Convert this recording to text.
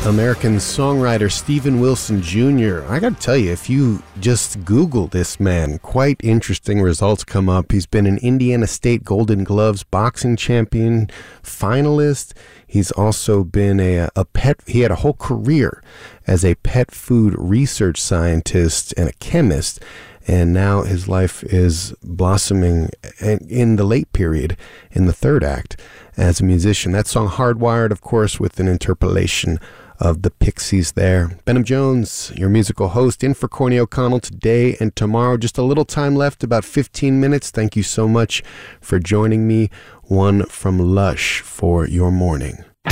American songwriter Steven Wilson Jr. I gotta tell you, if you just Google this man, quite interesting results come up. He's been an Indiana State Golden Gloves boxing champion, finalist. He's also been he had a whole career as a pet food research scientist and a chemist. And now his life is blossoming in the late period, in the third act, as a musician. That song Hardwired, of course, with an interpolation of the Pixies there. Benham Jones, your musical host, in for Corny O'Connell today and tomorrow. Just a little time left, about 15 minutes. Thank you so much for joining me. One from Lush for your morning.